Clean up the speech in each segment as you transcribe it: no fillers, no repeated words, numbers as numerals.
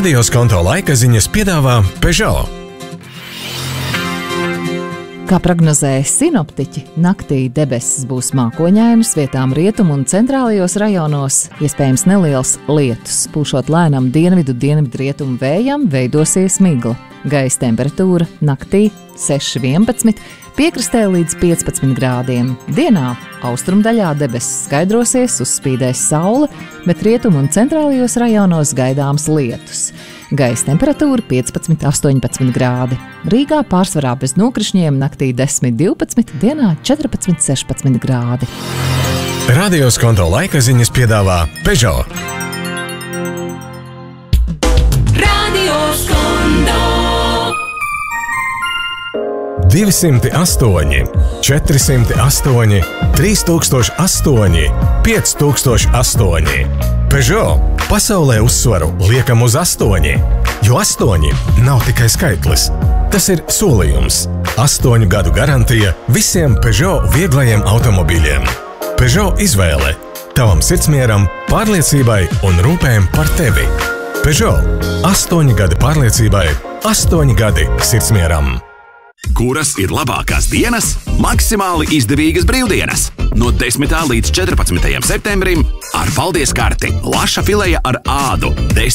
Radio Skonto laikaziņas piedāvā Peugeot. Kā prognozēja sinoptiķi, naktī debesis būs mākoņainas, vietām rietumu un centrālajos rajonos, iespējams neliels lietus. Pūšot lēnam dienvidu-dienvidrietumu vējam, veidosies migla. Gaisa temperatūra naktī 6–11, piekrastē līdz 15 grādiem. Dienā austrumdaļā debesis skaidrosies, uzspīdēs saule, bet rietumu un centrālajos rajonos gaidāms lietus. Gaisa temperatūra 15–18 grādi. Rīgā pārsvarā bez nokrišņiem naktī 10–12, dienā 14–16 grādi. Radio Skonto laikaziņas piedāvā Peugeot. Radio Skonto 208, 408, 3008, 5008. Peugeot pasaulē uzsvaru liekam uz 8, jo 8 nav tikai skaitlis. Tas ir solījums. 8 gadu garantija visiem Peugeot vieglajiem automobīļiem. Peugeot izvēle tavam sirdsmieram, pārliecībai un rūpēm par tevi. Peugeot 8 gadi pārliecībai, 8 gadi sirdsmieram. Kuras ir labākās dienas? Maksimāli izdevīgas brīvdienas. No 10. līdz 14. septembrim ar paldies karti laša fileja ar ādu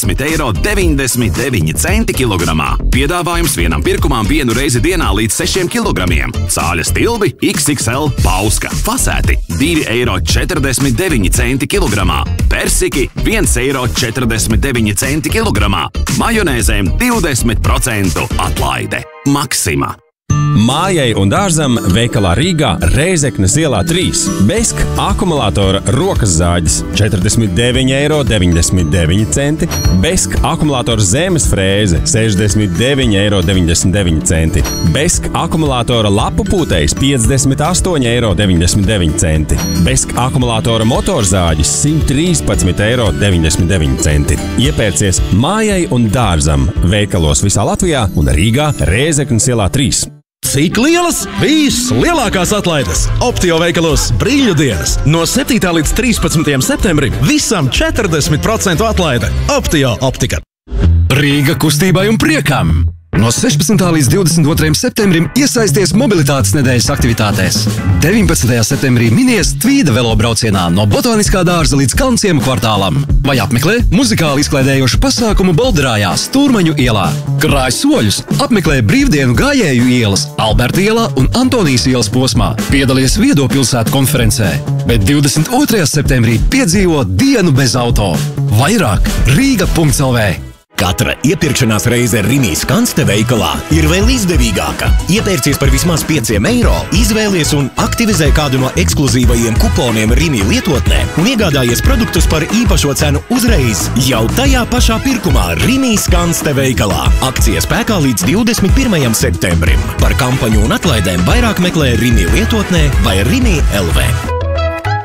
10,99 € kilogramā. Piedāvājums vienam pirkumam vienu reizi dienā līdz 6 kilogramiem. Cāļas tilbi XXL pauska. Fasēti 2,49 € kilogramā. Persiki 1,49 € kilogramā. Majonēzēm 20% atlaide. Maksima. Mājai un dārzam veikalā Rīgā Rēzeknes ielā 3. Besk akumulātora rokas zāģis 49,99 €. Besk akumulātora zemes frēze 69,99 €. Besk akumulātora lapu pūtējs 58,99 €. Besk akumulātora motorzāģis 113,99 €. Iepērcies mājai un dārzam veikalos visā Latvijā un Rīgā Rēzeknes ielā 3. Cik lielas? Vislielākās atlaides Optio veikalos brīļu dienas. No 7. līdz 13. septembrim visam 40% atlaide. Optio optika. Rīga kustībai un priekam! No 16. līdz 22. septembrim iesaisties mobilitātes nedēļas aktivitātēs. 19. septembrī minies Tvīda velobraucienā no Botaniskā dārza līdz Kalnciemu kvartālam. Vai apmeklē muzikāli izklaidējošu pasākumu Bolderājās Turmaņu ielā. Krāj soļus, apmeklē brīvdienu gājēju ielas, Alberta ielā un Antonijas ielas posmā. Piedalies Viedo pilsētu konferencē. Bet 22. septembrī piedzīvo dienu bez auto. Vairāk Rīga.lv. Katra iepirkšanās reize Rimi Skanste veikalā ir vēl izdevīgāka. Iepērcies par vismaz 5 €, izvēlies un aktivizē kādu no ekskluzīvajiem kuponiem Rimi lietotnē un iegādājies produktus par īpašo cenu uzreiz jau tajā pašā pirkumā Rimi Skanste veikalā. Akcija spēkā līdz 21. septembrim. Par kampaņu un atlaidēm vairāk meklē Rimi lietotnē vai Rimi LV.